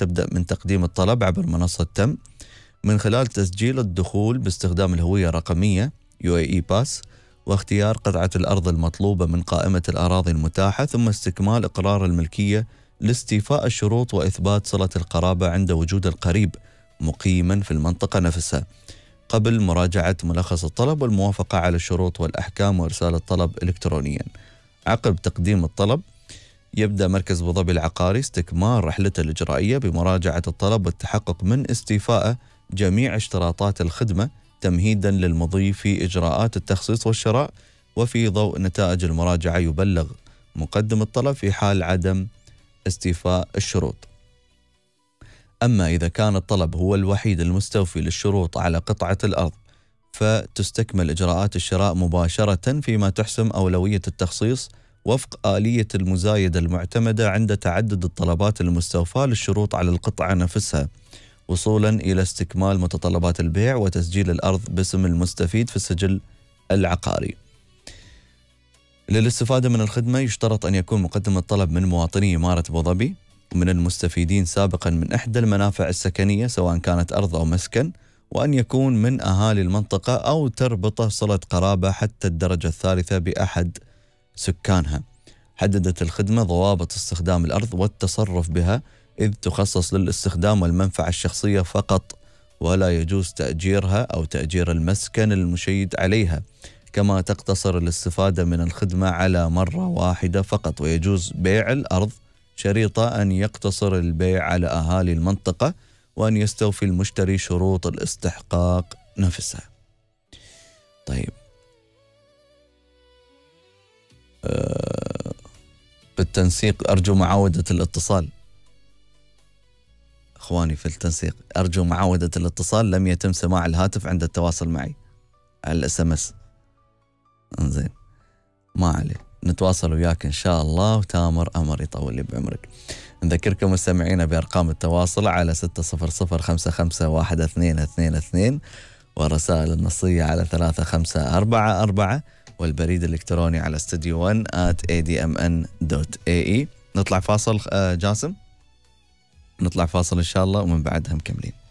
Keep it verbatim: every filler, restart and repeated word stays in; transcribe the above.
تبدأ من تقديم الطلب عبر منصة تم من خلال تسجيل الدخول باستخدام الهوية الرقمية يو إيه إي Pass واختيار قطعة الأرض المطلوبة من قائمة الأراضي المتاحة، ثم استكمال إقرار الملكية لاستيفاء الشروط وإثبات صلة القرابة عند وجود القريب مقيما في المنطقة نفسها، قبل مراجعة ملخص الطلب والموافقة على الشروط والأحكام وإرسال الطلب إلكترونيا. عقب تقديم الطلب يبدأ مركز أبو ظبي العقاري استكمال رحلته الإجرائية بمراجعة الطلب والتحقق من استيفاء جميع اشتراطات الخدمة تمهيدا للمضي في إجراءات التخصيص والشراء. وفي ضوء نتائج المراجعة يبلغ مقدم الطلب في حال عدم استيفاء الشروط. أما إذا كان الطلب هو الوحيد المستوفي للشروط على قطعة الأرض فتستكمل إجراءات الشراء مباشرة، فيما تحسم أولوية التخصيص وفق آلية المزايدة المعتمدة عند تعدد الطلبات المستوفاة للشروط على القطعة نفسها، وصولا إلى استكمال متطلبات البيع وتسجيل الأرض باسم المستفيد في السجل العقاري. للاستفادة من الخدمة يشترط أن يكون مقدم الطلب من مواطني إمارة أبو ظبي ومن المستفيدين سابقا من إحدى المنافع السكنية سواء كانت أرض أو مسكن، وأن يكون من أهالي المنطقة أو تربطه صلة قرابة حتى الدرجة الثالثة بأحد سكانها. حددت الخدمة ضوابط استخدام الأرض والتصرف بها، إذ تخصص للاستخدام والمنفعة الشخصية فقط، ولا يجوز تأجيرها أو تأجير المسكن المشيد عليها، كما تقتصر الاستفادة من الخدمة على مرة واحدة فقط. ويجوز بيع الأرض شريطة أن يقتصر البيع على أهالي المنطقة وأن يستوفي المشتري شروط الاستحقاق نفسها. طيب أه بالتنسيق أرجو معاودة الاتصال. أخواني في التنسيق أرجو معاودة الاتصال، لم يتم سماع الهاتف عند التواصل معي على الاس ام اس. انزين ما عليه، نتواصل وياك إن شاء الله وتامر أمر يطول لي بعمرك. نذكركم مستمعينا بأرقام التواصل على ستة صفر صفر خمسة خمسة واحد اثنين اثنين اثنين ورسائل النصية على ثلاثة خمسة أربعة أربعة والبريد الإلكتروني على استوديو ون آت إيه دي إم إن دوت إيه إي. نطلع فاصل جاسم، نطلع فاصل إن شاء الله ومن بعدها مكملين.